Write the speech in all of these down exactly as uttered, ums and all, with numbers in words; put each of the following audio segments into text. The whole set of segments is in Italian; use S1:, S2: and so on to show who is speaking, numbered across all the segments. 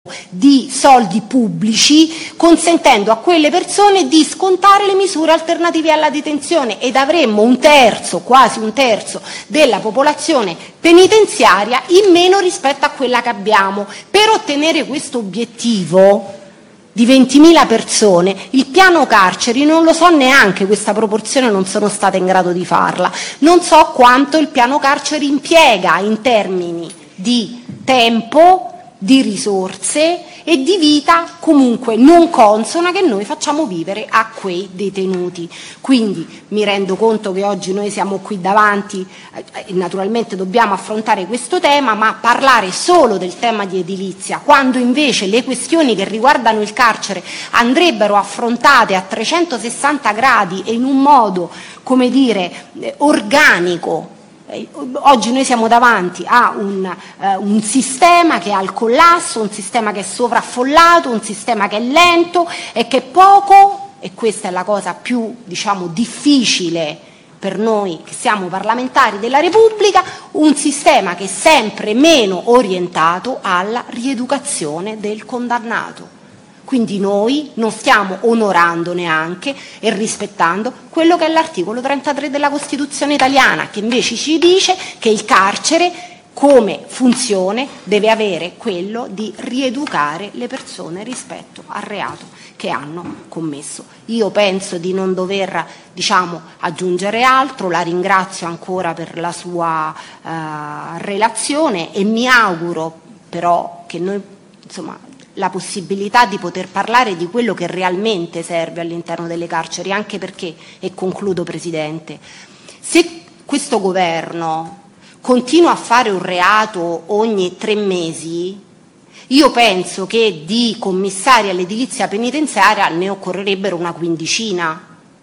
S1: di soldi pubblici, consentendo a quelle persone di scontare le misure alternative alla detenzione, ed avremmo un terzo, quasi un terzo della popolazione penitenziaria in meno rispetto a quella che abbiamo. Per ottenere questo obiettivo di ventimila persone, il piano carceri non lo so neanche, questa proporzione non sono stata in grado di farla, non so quanto il piano carceri impiega in termini di tempo, di risorse e di vita comunque non consona che noi facciamo vivere a quei detenuti. Quindi mi rendo conto che oggi noi siamo qui davanti e eh, naturalmente dobbiamo affrontare questo tema, ma parlare solo del tema di edilizia, quando invece le questioni che riguardano il carcere andrebbero affrontate a trecentosessanta gradi e in un modo, come dire, eh, organico. Oggi noi siamo davanti a un, eh, un sistema che è al collasso, un sistema che è sovraffollato, un sistema che è lento e che poco, e questa è la cosa più, diciamo, difficile per noi che siamo parlamentari della Repubblica, un sistema che è sempre meno orientato alla rieducazione del condannato. Quindi noi non stiamo onorando neanche e rispettando quello che è l'articolo trentatré della Costituzione italiana, che invece ci dice che il carcere come funzione deve avere quello di rieducare le persone rispetto al reato che hanno commesso. Io penso di non dover, diciamo, aggiungere altro, la ringrazio ancora per la sua uh, relazione e mi auguro però che noi, insomma, la possibilità di poter parlare di quello che realmente serve all'interno delle carceri, anche perché, e concludo Presidente, se questo governo continua a fare un reato ogni tre mesi, io penso che di commissari all'edilizia penitenziaria ne occorrerebbero una quindicina,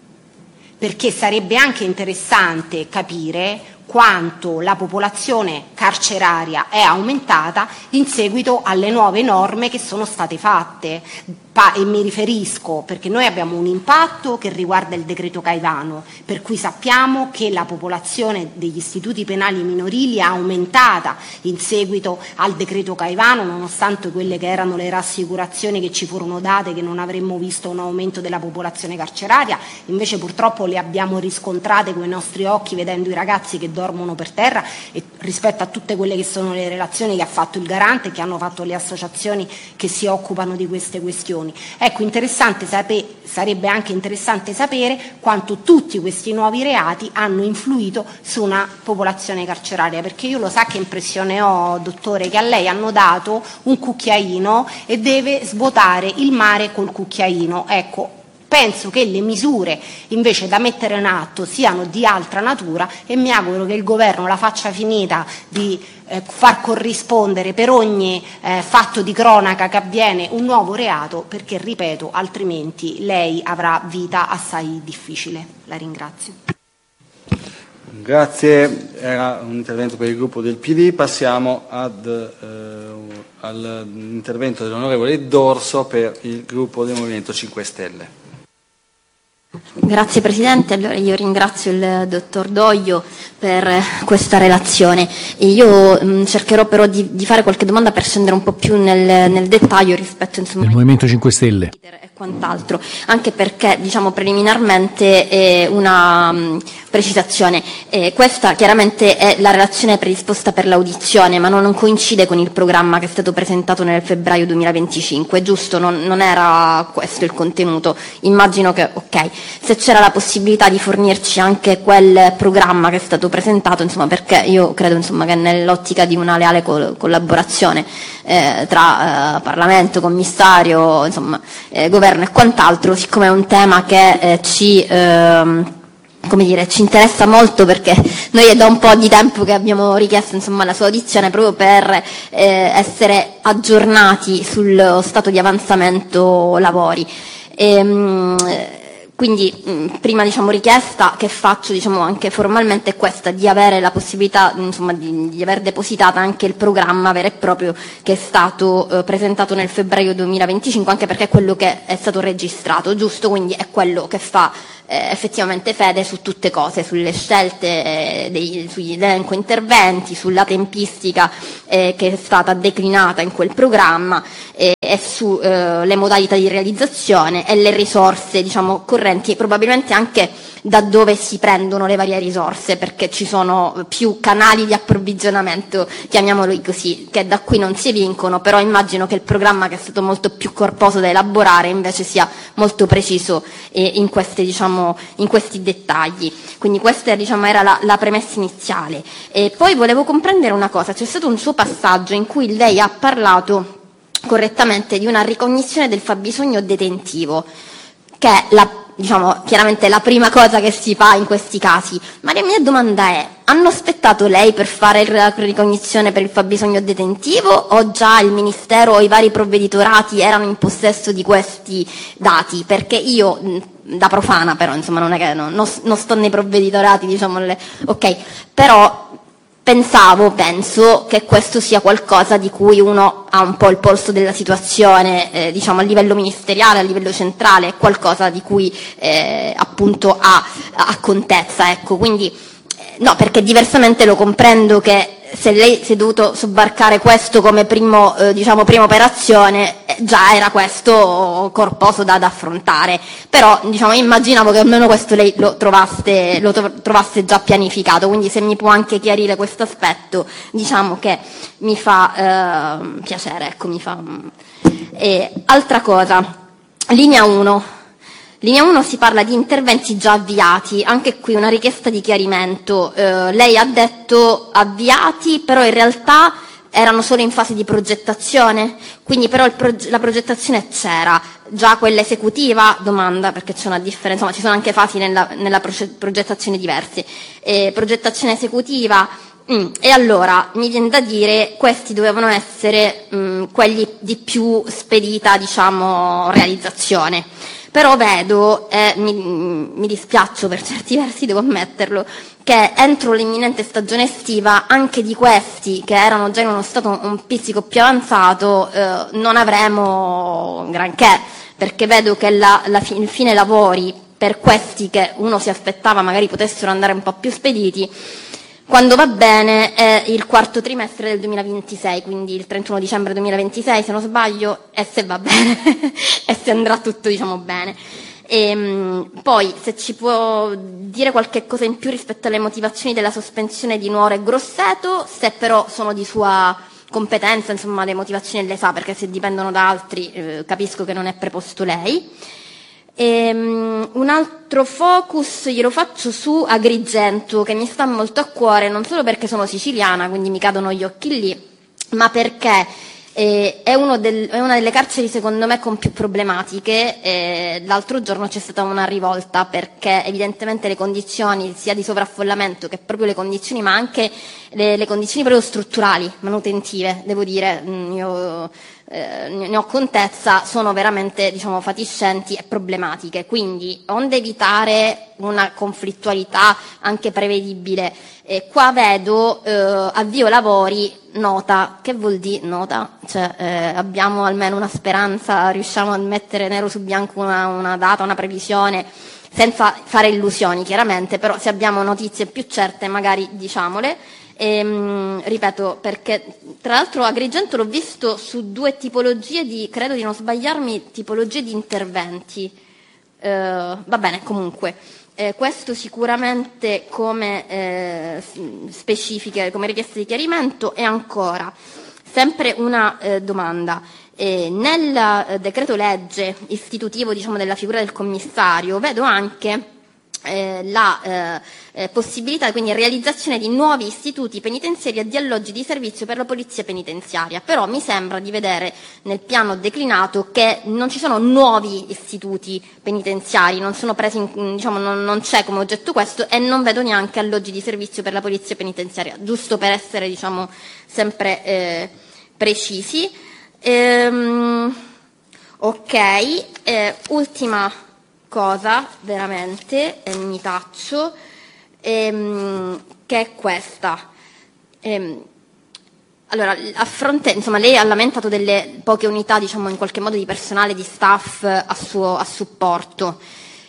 S1: perché sarebbe anche interessante capire quanto la popolazione carceraria è aumentata in seguito alle nuove norme che sono state fatte. Pa- e mi riferisco perché noi abbiamo un impatto che riguarda il decreto Caivano, per cui sappiamo che la popolazione degli istituti penali minorili è aumentata in seguito al decreto Caivano, nonostante quelle che erano le rassicurazioni che ci furono date che non avremmo visto un aumento della popolazione carceraria, invece purtroppo le abbiamo riscontrate con i nostri occhi vedendo i ragazzi che dormono per terra, e rispetto a tutte quelle che sono le relazioni che ha fatto il Garante e che hanno fatto le associazioni che si occupano di queste questioni. Ecco, interessante sape- sarebbe anche interessante sapere quanto tutti questi nuovi reati hanno influito su una popolazione carceraria, perché io lo sa che impressione ho, dottore, che a lei hanno dato un cucchiaino e deve svuotare il mare col cucchiaino. Ecco, penso che le misure invece da mettere in atto siano di altra natura e mi auguro che il governo la faccia finita di eh, far corrispondere per ogni eh, fatto di cronaca che avviene un nuovo reato, perché ripeto, altrimenti lei avrà vita assai difficile. La ringrazio.
S2: Grazie, era un intervento per il gruppo del P D. Passiamo ad, eh, all'intervento dell'onorevole D'Orso per il gruppo del Movimento cinque Stelle.
S3: Grazie Presidente, allora io ringrazio il dottor Doglio per questa relazione e io mh, cercherò però di, di fare qualche domanda per scendere un po' più nel, nel dettaglio rispetto, insomma,
S4: del Movimento cinque Stelle
S3: e quant'altro, anche perché, diciamo, preliminarmente è una mh, precisazione, eh, questa chiaramente è la relazione predisposta per l'audizione, ma non, non coincide con il programma che è stato presentato nel febbraio duemilaventicinque, giusto? Non, non era questo il contenuto, immagino che, ok, se c'era la possibilità di fornirci anche quel programma che è stato presentato, insomma, perché io credo, insomma, che nell'ottica di una leale col- collaborazione eh, tra eh, Parlamento, Commissario, insomma, eh, Governo e quant'altro, siccome è un tema che eh, ci ehm, come dire, ci interessa molto, perché noi è da un po' di tempo che abbiamo richiesto, insomma, la sua audizione proprio per eh, essere aggiornati sullo stato di avanzamento lavori. E, mh, quindi mh, prima, diciamo, richiesta che faccio, diciamo, anche formalmente è questa, di avere la possibilità, insomma, di, di aver depositato anche il programma vero e proprio che è stato eh, presentato nel febbraio duemilaventicinque, anche perché è quello che è stato registrato, giusto? Quindi è quello che fa eh, effettivamente fede su tutte cose, sulle scelte, eh, dei, sugli elenco interventi, sulla tempistica eh, che è stata declinata in quel programma eh, e sulle eh, modalità di realizzazione e le risorse, diciamo, correnti e probabilmente anche da dove si prendono le varie risorse, perché ci sono più canali di approvvigionamento, chiamiamoli così, che da qui non si evincono, però immagino che il programma, che è stato molto più corposo da elaborare, invece sia molto preciso eh, in, queste, diciamo, in questi dettagli. Quindi questa, diciamo, era la, la premessa iniziale. E poi volevo comprendere una cosa: c'è stato un suo passaggio in cui lei ha parlato correttamente di una ricognizione del fabbisogno detentivo, che è la diciamo chiaramente la prima cosa che si fa in questi casi. Ma la mia domanda è: hanno aspettato lei per fare la ricognizione per il fabbisogno detentivo, o già il Ministero o i vari provveditorati erano in possesso di questi dati? Perché io, da profana però, insomma, non è che non, non sto nei provveditorati, diciamo, le, ok, però pensavo, penso che questo sia qualcosa di cui uno ha un po' il polso della situazione, eh, diciamo a livello ministeriale, a livello centrale, qualcosa di cui eh, appunto ha, ha contezza, ecco. Quindi eh, no, perché diversamente lo comprendo che se lei si è dovuto sobbarcare questo come primo, eh, diciamo, prima operazione, eh, già era questo corposo da, da affrontare, però diciamo immaginavo che almeno questo lei lo trovasse, lo trovasse già pianificato, quindi se mi può anche chiarire questo aspetto, diciamo che mi fa eh, piacere, ecco, mi fa. E, altra cosa, linea uno. Linea uno si parla di interventi già avviati, anche qui una richiesta di chiarimento. Eh, lei ha detto avviati, però in realtà erano solo in fase di progettazione, quindi però il proge- la progettazione c'era, già quella esecutiva, domanda, perché c'è una differenza, insomma ci sono anche fasi nella, nella proge- progettazione diverse. Eh, progettazione esecutiva, mm, e allora mi viene da dire questi dovevano essere mm, quelli di più spedita, diciamo, realizzazione. Però vedo, eh, mi, mi dispiaccio per certi versi, devo ammetterlo, che entro l'imminente stagione estiva anche di questi, che erano già in uno stato un, un pizzico più avanzato, eh, non avremo granché, perché vedo che la, la fi, il fine lavori per questi che uno si aspettava magari potessero andare un po' più spediti, quando va bene è il quarto trimestre del duemilaventisei, quindi il trentuno dicembre duemilaventisei se non sbaglio, e se va bene e se andrà tutto, diciamo, bene. E, poi se ci può dire qualche cosa in più rispetto alle motivazioni della sospensione di Nuoro e Grosseto, se però sono di sua competenza, insomma le motivazioni le sa, perché se dipendono da altri eh, capisco che non è preposto lei. E, um, un altro focus glielo faccio su Agrigento, che mi sta molto a cuore, non solo perché sono siciliana, quindi mi cadono gli occhi lì, ma perché eh, è, uno del, è una delle carceri secondo me con più problematiche. Eh, l'altro giorno c'è stata una rivolta perché evidentemente le condizioni sia di sovraffollamento che proprio le condizioni, ma anche le, le condizioni proprio strutturali, manutentive, devo dire, io Eh, ne ho contezza, sono veramente, diciamo, fatiscenti e problematiche, quindi onde evitare una conflittualità anche prevedibile, eh, qua vedo eh, avvio lavori, nota. Che vuol dire nota? Cioè, eh, abbiamo almeno una speranza, riusciamo a mettere nero su bianco una, una data, una previsione, senza fare illusioni chiaramente, però se abbiamo notizie più certe magari diciamole. E, mh, ripeto, perché tra l'altro Agrigento l'ho visto su due tipologie di, credo di non sbagliarmi, tipologie di interventi, eh, va bene, comunque eh, questo sicuramente come eh, specifiche, come richiesta di chiarimento. E ancora sempre una eh, domanda. Eh, nel eh, decreto legge istitutivo, diciamo, della figura del commissario vedo anche Eh, la eh, eh, possibilità, quindi realizzazione di nuovi istituti penitenziari e di alloggi di servizio per la polizia penitenziaria, però mi sembra di vedere nel piano declinato che non ci sono nuovi istituti penitenziari, non sono presi in, diciamo, non, non c'è come oggetto questo, e non vedo neanche alloggi di servizio per la polizia penitenziaria, giusto per essere, diciamo, sempre eh, precisi. Ehm, ok, eh, ultima cosa veramente, e mi taccio, ehm, che è questa. Ehm, allora, a fronte, insomma, lei ha lamentato delle poche unità, diciamo, in qualche modo di personale, di staff a suo a supporto.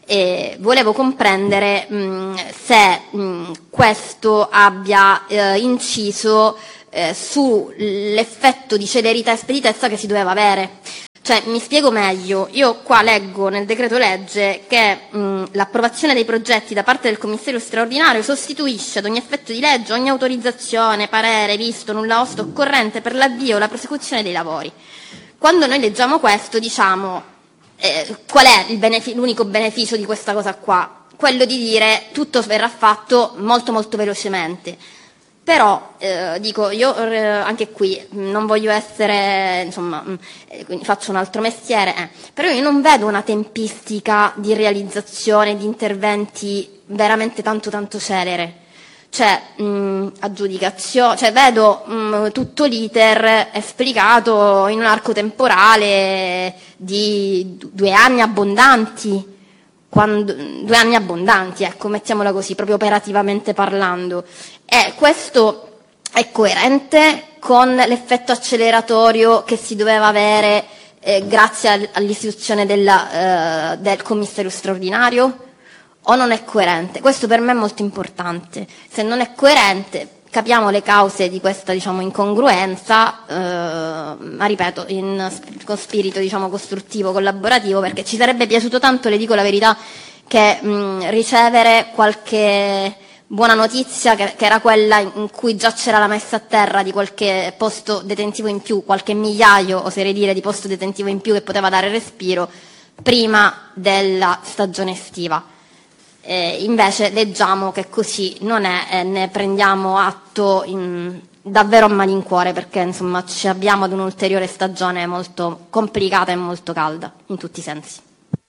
S3: E volevo comprendere mh, se mh, questo abbia eh, inciso eh, sull'effetto di celerità e speditezza che si doveva avere. Cioè, mi spiego meglio, io qua leggo nel decreto legge che mh, l'approvazione dei progetti da parte del commissario straordinario sostituisce ad ogni effetto di legge ogni autorizzazione, parere, visto, nulla osta occorrente per l'avvio o la prosecuzione dei lavori. Quando noi leggiamo questo diciamo eh, qual è il benefi- l'unico beneficio di questa cosa qua? Quello di dire tutto verrà fatto molto molto velocemente. Però, eh, dico, io eh, anche qui non voglio essere, insomma, eh, quindi faccio un altro mestiere, eh, però io non vedo una tempistica di realizzazione di interventi veramente tanto tanto celere. Cioè, mh, aggiudicazione, cioè vedo mh, tutto l'iter esplicato in un arco temporale di due anni abbondanti. Quando, due anni abbondanti, ecco, mettiamola così, proprio operativamente parlando. E questo è coerente con l'effetto acceleratorio che si doveva avere eh, grazie all'istituzione della, eh, del commissario straordinario? O non è coerente? Questo per me è molto importante. Se non è coerente, capiamo le cause di questa, diciamo, incongruenza, eh, ma ripeto, in, con spirito, diciamo, costruttivo, collaborativo, perché ci sarebbe piaciuto tanto, le dico la verità, che mh, ricevere qualche buona notizia, che, che era quella in cui già c'era la messa a terra di qualche posto detentivo in più, qualche migliaio, oserei dire, di posto detentivo in più che poteva dare respiro prima della stagione estiva. Eh, invece leggiamo che così non è e ne prendiamo atto in, davvero a malincuore, perché insomma ci abbiamo ad un'ulteriore stagione molto complicata e molto calda in tutti i sensi.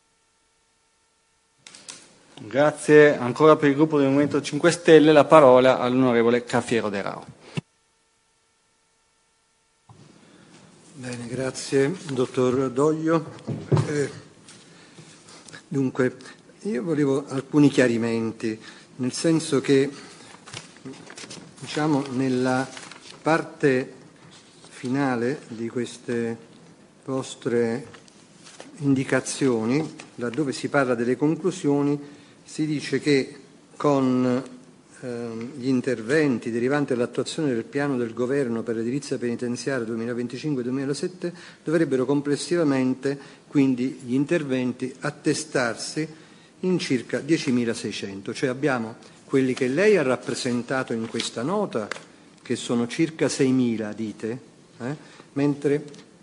S2: Grazie. Ancora per il gruppo del Movimento cinque Stelle la parola all'onorevole Cafiero De Rao.
S4: Bene, grazie dottor Doglio. Eh, dunque, io volevo alcuni chiarimenti, nel senso che, diciamo, nella parte finale di queste vostre indicazioni, laddove si parla delle conclusioni, si dice che con ehm, gli interventi derivanti dall'attuazione del piano del governo per l'edilizia penitenziaria duemilaventicinque duemilasette dovrebbero complessivamente, quindi, gli interventi attestarsi in circa diecimilaseicento, cioè abbiamo quelli che lei ha rappresentato in questa nota, che sono circa seimila, dite, eh? mentre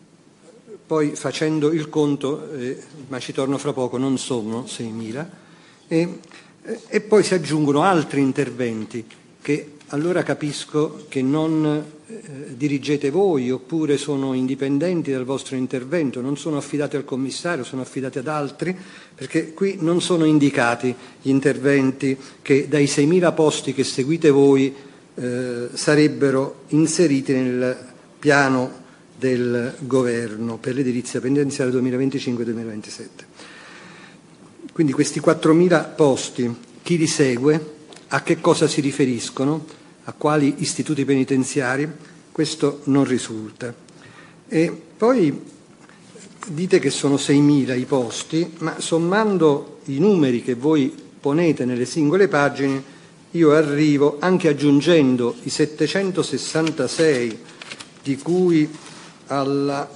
S4: poi facendo il conto, eh, ma ci torno fra poco, non sono seimila, e, e poi si aggiungono altri interventi che allora capisco che non eh, dirigete voi, oppure sono indipendenti dal vostro intervento, non sono affidati al commissario, sono affidati ad altri, perché qui non sono indicati gli interventi che dai seimila posti che seguite voi eh, sarebbero inseriti nel piano del governo per l'edilizia penitenziaria duemilaventicinque duemilaventisette. Quindi questi quattromila posti, chi li segue? A che cosa si riferiscono? A quali istituti penitenziari? Questo non risulta. E poi dite che sono seimila i posti, ma sommando i numeri che voi ponete nelle singole pagine, io arrivo, anche aggiungendo i settecentosessantasei di cui alla,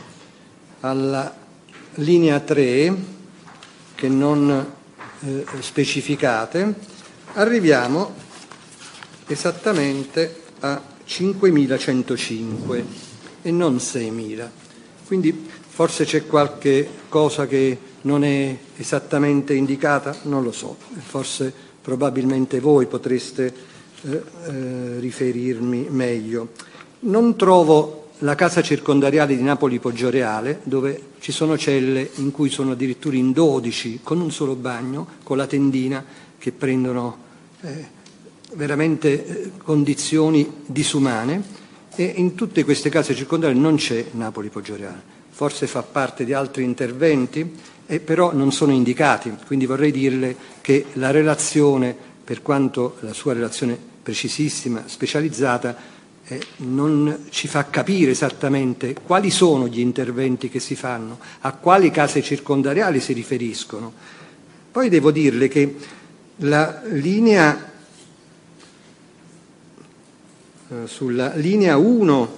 S4: alla linea tre, che non eh, specificate, arriviamo esattamente a cinquemilacentocinque e non seimila. Quindi forse c'è qualche cosa che non è esattamente indicata, non lo so, forse probabilmente voi potreste eh, eh, riferirmi meglio. Non trovo la casa circondariale di Napoli Poggioreale, dove ci sono celle in cui sono addirittura in dodici, con un solo bagno, con la tendina, che prendono eh, veramente eh, condizioni disumane, e in tutte queste case circondariali non c'è Napoli Poggioreale. Forse fa parte di altri interventi, eh, però non sono indicati, quindi vorrei dirle che la relazione, per quanto la sua relazione precisissima, specializzata, eh, non ci fa capire esattamente quali sono gli interventi che si fanno, a quali case circondariali si riferiscono. Poi devo dirle che la linea, eh, sulla linea uno,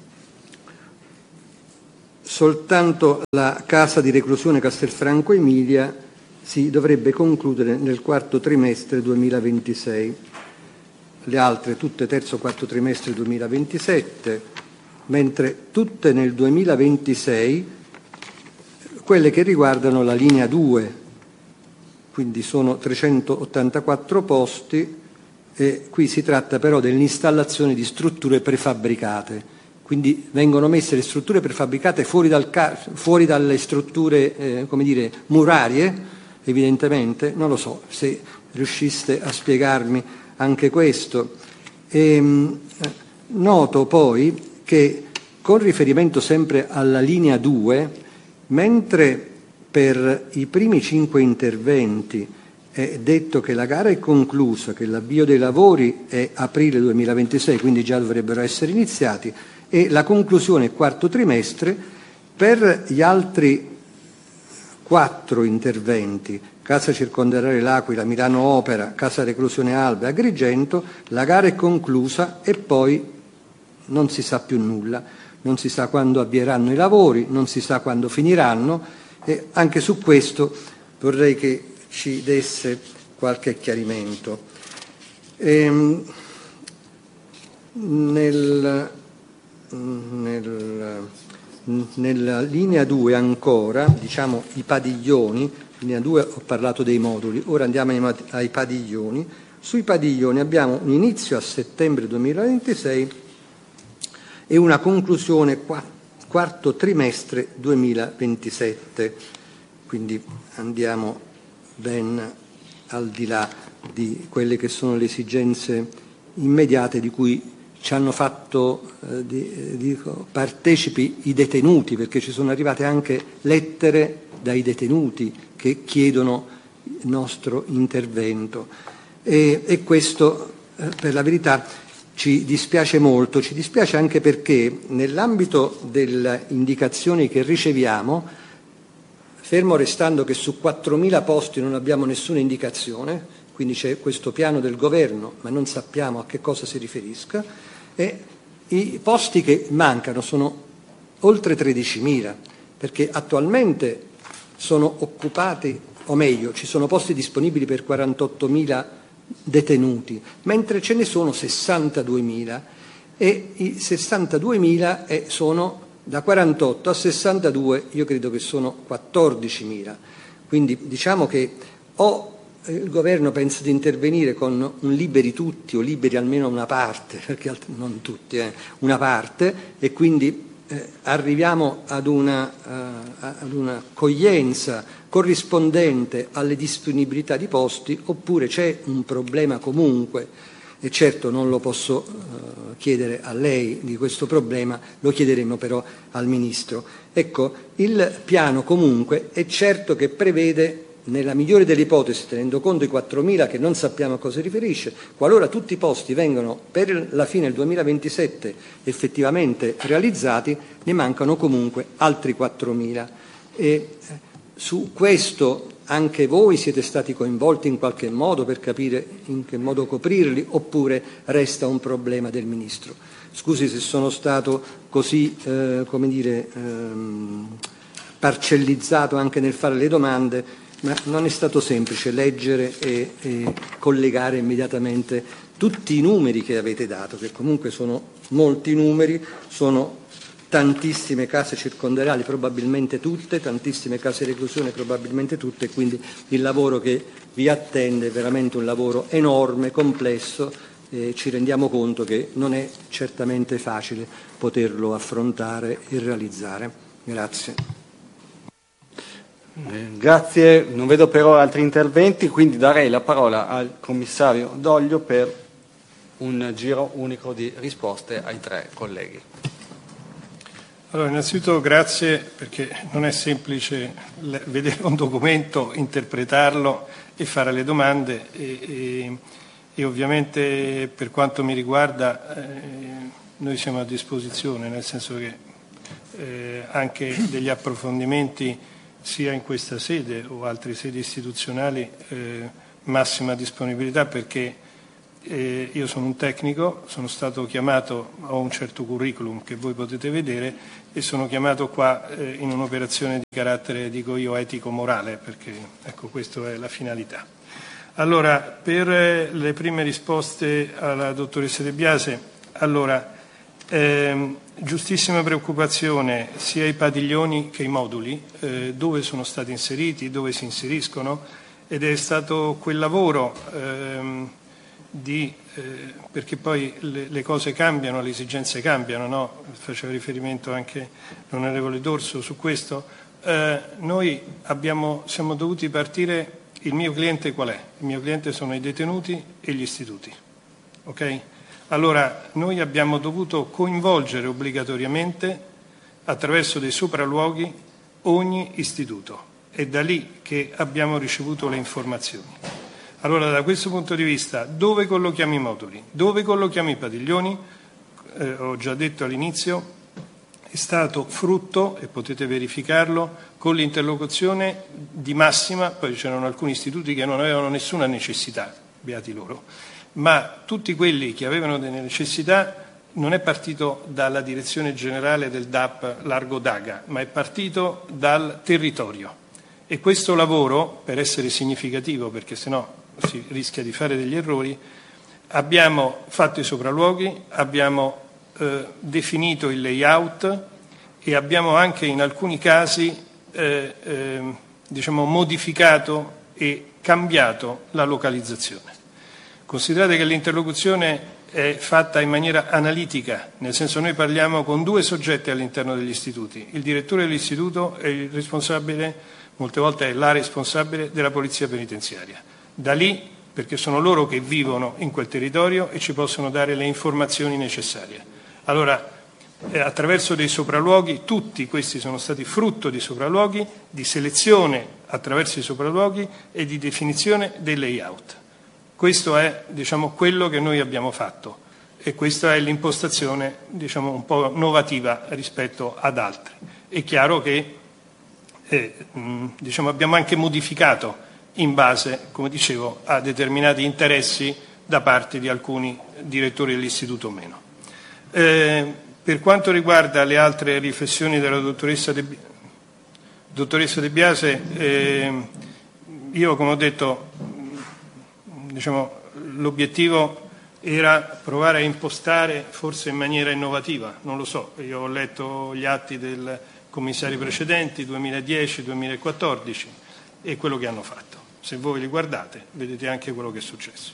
S4: soltanto la casa di reclusione Castelfranco Emilia si dovrebbe concludere nel quarto trimestre duemilaventisei, le altre tutte terzo quarto trimestre duemilaventisette, mentre tutte nel duemilaventisei quelle che riguardano la linea due, quindi sono trecentottantaquattro posti, e qui si tratta però dell'installazione di strutture prefabbricate. Quindi vengono messe le strutture prefabbricate fuori, dal ca- fuori dalle strutture eh, come dire, murarie, evidentemente, non lo so se riusciste a spiegarmi anche questo. E, mh, noto poi che con riferimento sempre alla linea due, mentre per i primi cinque interventi è detto che la gara è conclusa, che l'avvio dei lavori è aprile duemilaventisei, quindi già dovrebbero essere iniziati, e la conclusione è quarto trimestre, per gli altri quattro interventi, Casa Circondariale L'Aquila, Milano Opera, Casa Reclusione Alba e Agrigento, la gara è conclusa e poi non si sa più nulla, non si sa quando avvieranno i lavori, non si sa quando finiranno, e anche su questo vorrei che ci desse qualche chiarimento. Ehm, nel Nel, nella linea due ancora, diciamo i padiglioni, linea due ho parlato dei moduli, ora andiamo ai, ai padiglioni. Sui padiglioni abbiamo un inizio a settembre duemilaventisei e una conclusione qua, quarto trimestre duemilaventisette, quindi andiamo ben al di là di quelle che sono le esigenze immediate di cui ci hanno fatto eh, di, dico, partecipi i detenuti, perché ci sono arrivate anche lettere dai detenuti che chiedono il nostro intervento. E, e questo, eh, per la verità, ci dispiace molto. Ci dispiace anche perché nell'ambito delle indicazioni che riceviamo, fermo restando che su quattromila posti non abbiamo nessuna indicazione, quindi c'è questo piano del governo, ma non sappiamo a che cosa si riferisca, e i posti che mancano sono oltre tredicimila, perché attualmente sono occupati, o meglio, ci sono posti disponibili per quarantottomila detenuti, mentre ce ne sono sessantaduemila, e i sessantaduemila sono da quarantotto a sessantadue, io credo che sono quattordicimila. Quindi diciamo che o il governo pensa di intervenire con un liberi tutti o liberi almeno una parte, perché non tutti, eh, una parte, e quindi eh, arriviamo ad una, uh, ad una accoglienza corrispondente alle disponibilità di posti, oppure c'è un problema comunque, e certo non lo posso uh, chiedere a lei di questo problema, lo chiederemo però al Ministro. Ecco, il piano comunque è certo che prevede, nella migliore delle ipotesi, tenendo conto i quattromila che non sappiamo a cosa si riferisce, qualora tutti i posti vengano per la fine del duemilaventisette effettivamente realizzati, ne mancano comunque altri quattromila. E su questo anche voi siete stati coinvolti in qualche modo per capire in che modo coprirli, oppure resta un problema del Ministro? Scusi se sono stato così, eh, come dire, ehm, parcellizzato anche nel fare le domande, ma non è stato semplice leggere e, e collegare immediatamente tutti i numeri che avete dato, che comunque sono molti numeri, sono tantissime case circondariali, probabilmente tutte, tantissime case di reclusione, probabilmente tutte, quindi il lavoro che vi attende è veramente un lavoro enorme, complesso, e ci rendiamo conto che non è certamente facile poterlo affrontare e realizzare. Grazie.
S2: Eh, grazie, non vedo però altri interventi, quindi darei la parola al commissario Doglio per un giro unico di risposte ai tre colleghi.
S5: Allora, innanzitutto grazie, perché non è semplice vedere un documento, interpretarlo e fare le domande e, e, e ovviamente per quanto mi riguarda eh, noi siamo a disposizione, nel senso che eh, anche degli approfondimenti sia in questa sede o altre sedi istituzionali eh, massima disponibilità, perché eh, io sono un tecnico, sono stato chiamato, ho un certo curriculum che voi potete vedere, e sono chiamato qua eh, in un'operazione di carattere, dico io, etico-morale, perché ecco, questa è la finalità. Allora, per eh, le prime risposte alla dottoressa De Biase, allora, ehm, giustissima preoccupazione sia i padiglioni che i moduli, eh, dove sono stati inseriti, dove si inseriscono, ed è stato quel lavoro ehm, di, eh, perché poi le, le cose cambiano, le esigenze cambiano, no? Faceva riferimento anche l'onorevole Dorso su questo. Eh, noi abbiamo, siamo dovuti partire, il mio cliente qual è? Il mio cliente sono i detenuti e gli istituti, ok? Allora, noi abbiamo dovuto coinvolgere obbligatoriamente, attraverso dei sopralluoghi, ogni istituto. È da lì che abbiamo ricevuto le informazioni. Allora, da questo punto di vista, dove collochiamo i moduli? Dove collochiamo i padiglioni? Eh, ho già detto all'inizio, è stato frutto, e potete verificarlo, con l'interlocuzione di massima, poi c'erano alcuni istituti che non avevano nessuna necessità, beati loro, ma tutti quelli che avevano delle necessità non è partito dalla direzione generale del D A P Largo Daga, ma è partito dal territorio. E questo lavoro, per essere significativo, perché sennò si rischia di fare degli errori, abbiamo fatto i sopralluoghi, abbiamo eh, definito il layout e abbiamo anche in alcuni casi eh, eh, diciamo, modificato e cambiato la localizzazione. Considerate che l'interlocuzione è fatta in maniera analitica, nel senso noi parliamo con due soggetti all'interno degli istituti, il direttore dell'istituto e il responsabile, molte volte è la responsabile della polizia penitenziaria. Da lì, perché sono loro che vivono in quel territorio e ci possono dare le informazioni necessarie. Allora, eh, attraverso dei sopralluoghi, tutti questi sono stati frutto di sopralluoghi, di selezione attraverso i sopralluoghi e di definizione del layout. Questo è, diciamo, quello che noi abbiamo fatto e questa è l'impostazione, diciamo, un po' innovativa rispetto ad altri. È chiaro che eh, mh, diciamo, abbiamo anche modificato in base, come dicevo, a determinati interessi da parte di alcuni direttori dell'istituto o meno. Eh, per quanto riguarda le altre riflessioni della dottoressa De, dottoressa De Biase, eh, io, come ho detto, diciamo, l'obiettivo era provare a impostare forse in maniera innovativa, non lo so, io ho letto gli atti dei commissari precedenti, duemiladieci duemilaquattordici, e quello che hanno fatto. Se voi li guardate vedete anche quello che è successo.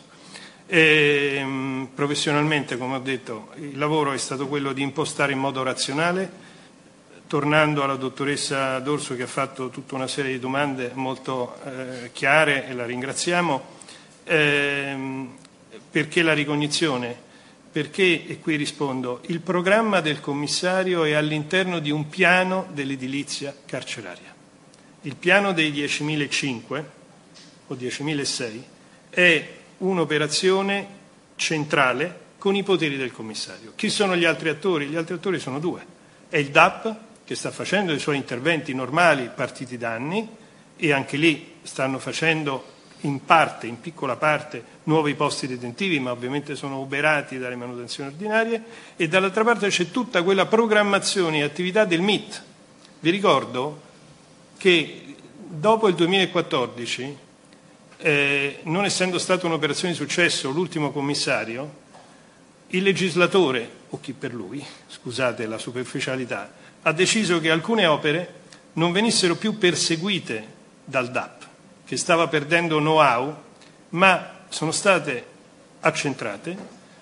S5: E, mh, professionalmente, come ho detto, il lavoro è stato quello di impostare in modo razionale, tornando alla dottoressa Dorso che ha fatto tutta una serie di domande molto eh, chiare e la ringraziamo. Eh, perché la ricognizione? Perché, e qui rispondo, il programma del commissario è all'interno di un piano dell'edilizia carceraria. Il piano dei diecimilacinquecento o diecimilaseicento è un'operazione centrale con i poteri del commissario. Chi sono gli altri attori? Gli altri attori sono due. È il D A P che sta facendo i suoi interventi normali partiti da anni e anche lì stanno facendo in parte, in piccola parte, nuovi posti detentivi, ma ovviamente sono uberati dalle manutenzioni ordinarie, e dall'altra parte c'è tutta quella programmazione e attività del M I T. Vi ricordo che dopo il duemilaquattordici, eh, non essendo stata un'operazione di successo l'ultimo commissario, il legislatore, o chi per lui, scusate la superficialità, ha deciso che alcune opere non venissero più perseguite dal D A P, che stava perdendo know-how, ma sono state accentrate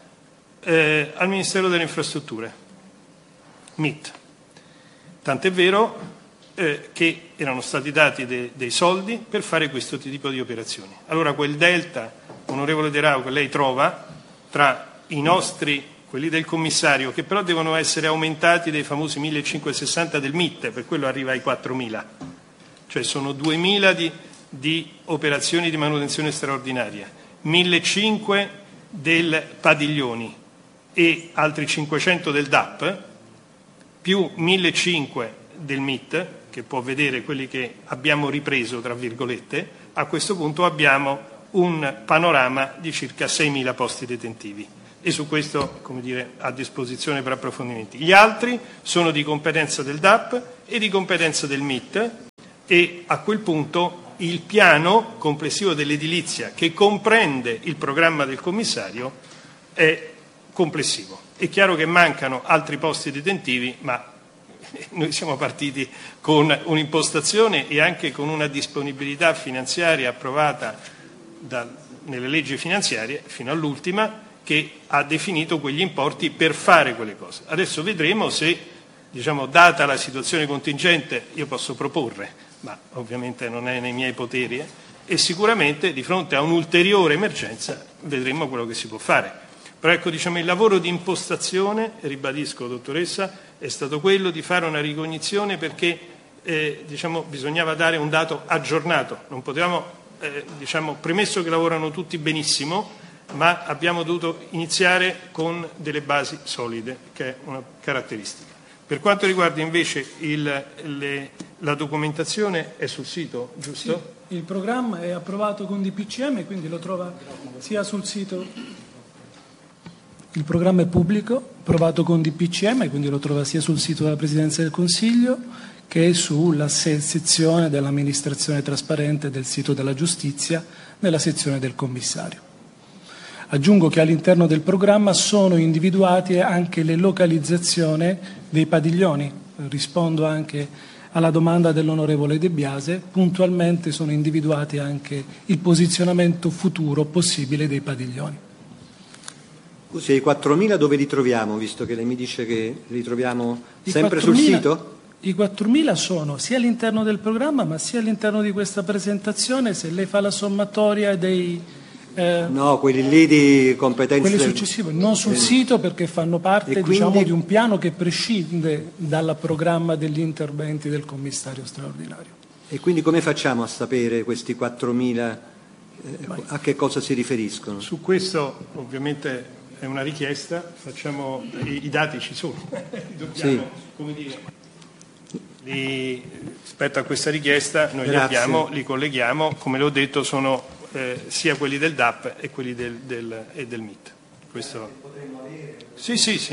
S5: eh, al Ministero delle Infrastrutture, M I T. Tant'è vero eh, che erano stati dati de- dei soldi per fare questo tipo di operazioni. Allora quel delta, onorevole De Rao, che lei trova tra i nostri, quelli del commissario, che però devono essere aumentati dei famosi millecinquecentosessanta del M I T, per quello arriva ai quattromila, cioè sono duemila di di operazioni di manutenzione straordinaria, millecinquecento del padiglioni e altri cinquecento del D A P, più millecinquecento del M I T, che può vedere quelli che abbiamo ripreso, tra virgolette, a questo punto abbiamo un panorama di circa seimila posti detentivi e su questo, come dire, a disposizione per approfondimenti. Gli altri sono di competenza del D A P e di competenza del M I T e a quel punto il piano complessivo dell'edilizia, che comprende il programma del commissario, è complessivo. È chiaro che mancano altri posti detentivi, ma noi siamo partiti con un'impostazione e anche con una disponibilità finanziaria approvata da, nelle leggi finanziarie fino all'ultima, che ha definito quegli importi per fare quelle cose. Adesso vedremo se, diciamo, data la situazione contingente, io posso proporre, ma ovviamente non è nei miei poteri, eh, e sicuramente di fronte a un'ulteriore emergenza vedremo quello che si può fare. Però ecco, diciamo, il lavoro di impostazione, ribadisco dottoressa, è stato quello di fare una ricognizione perché eh, diciamo, bisognava dare un dato aggiornato. Non potevamo, eh, diciamo, premesso che lavorano tutti benissimo, ma abbiamo dovuto iniziare con delle basi solide, che è una caratteristica. Per quanto riguarda invece il, le, la documentazione, è sul sito, giusto?
S6: Sì, il programma è approvato con D P C M, quindi lo trova sia sul sito. Il programma è pubblico, approvato con D P C M, quindi lo trova sia sul sito della Presidenza del Consiglio che sulla sezione dell'amministrazione trasparente del sito della giustizia, nella sezione del commissario. Aggiungo che all'interno del programma sono individuate anche le localizzazioni dei padiglioni. Rispondo anche alla domanda dell'onorevole De Biase, puntualmente sono individuati anche il posizionamento futuro possibile dei padiglioni.
S4: Scusi, i quattromila dove li troviamo, visto che lei mi dice che li troviamo sempre sul sito?
S6: I quattromila sono sia all'interno del programma ma sia all'interno di questa presentazione, se lei fa la sommatoria dei... Eh,
S4: no, quelli lì di competenze...
S6: Quelli successivi, non sul eh. sito perché fanno parte quindi... diciamo, di un piano che prescinde dal programma degli interventi del commissario straordinario.
S4: E quindi come facciamo a sapere questi quattromila eh, a che cosa si riferiscono?
S5: Su questo ovviamente è una richiesta, facciamo, i, i dati ci sono, dobbiamo, sì. come dire, li, rispetto a questa richiesta noi li abbiamo, li colleghiamo, come le ho detto sono eh, sia quelli del D A P e quelli del, del, e del M I T. Questo... Sì, sì, sì.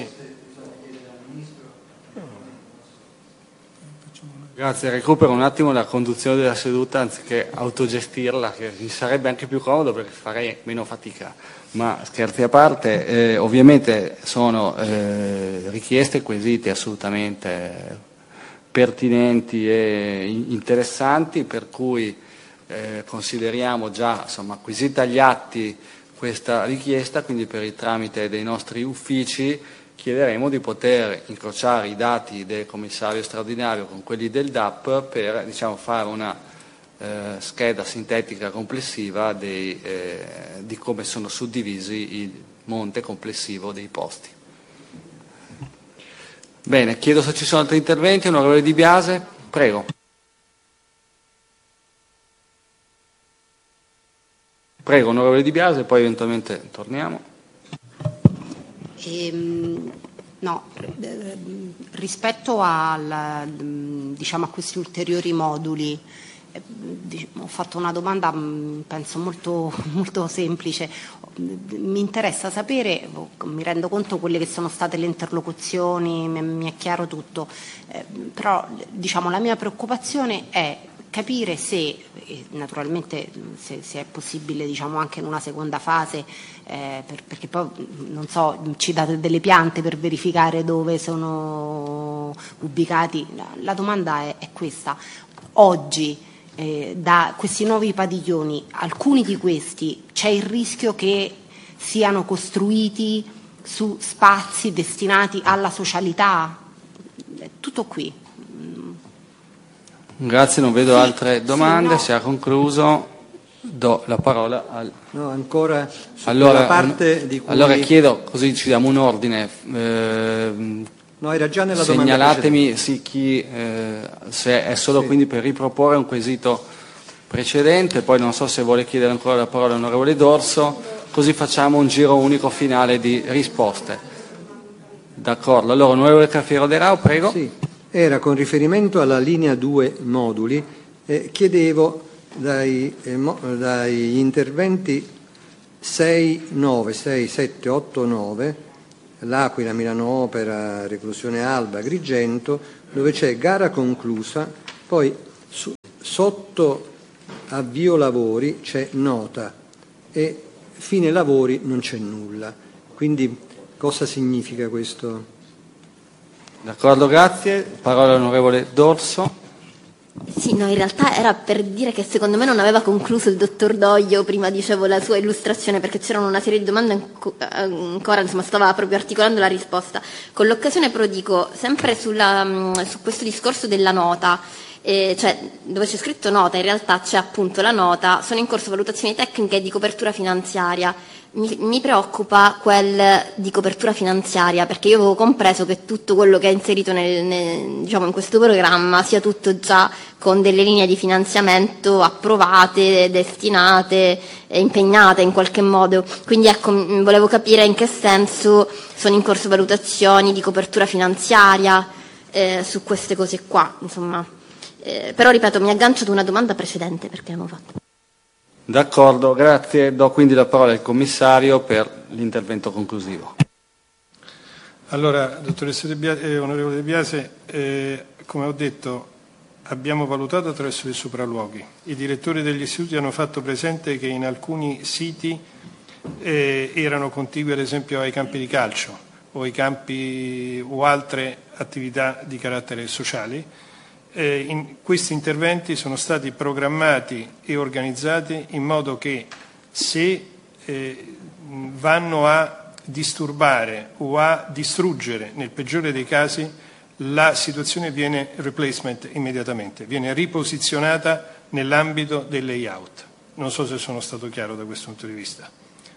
S2: Grazie, recupero un attimo la conduzione della seduta anziché autogestirla, che mi sarebbe anche più comodo perché farei meno fatica. Ma scherzi a parte, eh, ovviamente sono eh, richieste e quesiti assolutamente pertinenti e interessanti, per cui eh, consideriamo già insomma, acquisita agli atti questa richiesta, quindi per il tramite dei nostri uffici chiederemo di poter incrociare i dati del commissario straordinario con quelli del D A P per diciamo, fare una eh, scheda sintetica complessiva dei, eh, di come sono suddivisi il monte complessivo dei posti. Bene, chiedo se ci sono altri interventi. Onorevole Di Biase, prego. Prego, onorevole Di Biase, poi eventualmente torniamo.
S1: Ehm, no, eh, rispetto al, diciamo, a questi ulteriori moduli, eh, diciamo, ho fatto una domanda penso molto, molto semplice. Mi interessa sapere, mi rendo conto quelle che sono state le interlocuzioni, mi, mi è chiaro tutto, eh, però diciamo, la mia preoccupazione è capire se, eh, naturalmente se, se è possibile diciamo, anche in una seconda fase, eh, per, perché poi non so, ci date delle piante per verificare dove sono ubicati. La domanda è, è questa. Oggi eh, da questi nuovi padiglioni, alcuni di questi c'è il rischio che siano costruiti su spazi destinati alla socialità? È tutto qui.
S2: Grazie, non vedo altre domande, sì, no. Si è concluso, do la parola al...
S4: No, ancora su
S2: allora,
S4: parte di cui...
S2: Allora chiedo, così ci diamo un ordine, eh,
S4: no, era già nella
S2: segnalatemi sì, chi, eh, se è solo sì. Quindi per riproporre un quesito precedente, poi non so se vuole chiedere ancora la parola all'onorevole Dorso, così facciamo un giro unico finale di risposte. D'accordo, allora onorevole Cafiero De Rao, prego.
S4: Sì. era con riferimento alla linea due moduli. Eh, chiedevo dai, eh, mo, dagli interventi sei, nove, sei, sette, otto, nove, L'Aquila, Milano Opera, Reclusione Alba, Agrigento, dove c'è gara conclusa, poi su, sotto avvio lavori c'è nota e fine lavori non c'è nulla. Quindi cosa significa questo?
S2: D'accordo, grazie. Parola all'onorevole D'Orso.
S3: Sì, no, in realtà era per dire che secondo me non aveva concluso il dottor Doglio, prima dicevo la sua illustrazione, perché c'erano una serie di domande ancora, insomma stava proprio articolando la risposta. Con l'occasione però dico, sempre sulla, su questo discorso della nota, eh, cioè dove c'è scritto nota, in realtà c'è appunto la nota, sono in corso valutazioni tecniche di copertura finanziaria. Mi, mi preoccupa quel di copertura finanziaria, perché io avevo compreso che tutto quello che è inserito nel, nel, diciamo, in questo programma sia tutto già con delle linee di finanziamento approvate, destinate, eh, impegnate in qualche modo. Quindi ecco, volevo capire in che senso sono in corso valutazioni di copertura finanziaria eh, su queste cose qua, insomma. Eh, però ripeto, mi aggancio ad una domanda precedente perché l'abbiamo fatta.
S2: D'accordo, grazie. Do quindi la parola al commissario per l'intervento conclusivo.
S5: Allora, dottoressa De Biase, eh, onorevole De Biase, eh, come ho detto, abbiamo valutato attraverso i sopralluoghi. I direttori degli istituti hanno fatto presente che in alcuni siti eh, erano contigui ad esempio ai campi di calcio o ai campi o altre attività di carattere sociale. Eh, in questi interventi sono stati programmati e organizzati in modo che se eh, vanno a disturbare o a distruggere, nel peggiore dei casi, la situazione viene replacement immediatamente, viene riposizionata nell'ambito del layout. Non so se sono stato chiaro da questo punto di vista.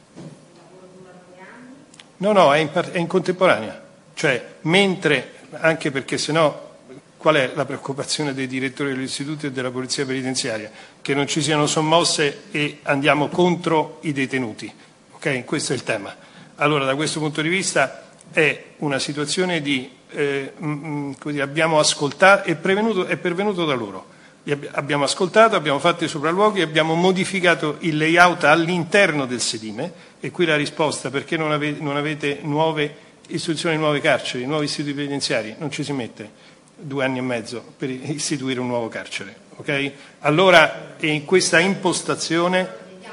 S5: No, no, è in, è in contemporanea, cioè mentre, anche perché sennò qual è la preoccupazione dei direttori degli istituti e della polizia penitenziaria? Che non ci siano sommosse e andiamo contro i detenuti. Ok? Questo è il tema. Allora, da questo punto di vista è una situazione di eh, mh, così, abbiamo ascoltato, è, prevenuto, è pervenuto da loro. Abbiamo ascoltato, abbiamo fatto i sopralluoghi, abbiamo modificato il layout all'interno del sedime e qui la risposta, perché non avete, non avete nuove istituzioni, nuove carceri, nuovi istituti penitenziari? Non ci si mette due anni e mezzo per istituire un nuovo carcere, ok? Allora, in questa impostazione,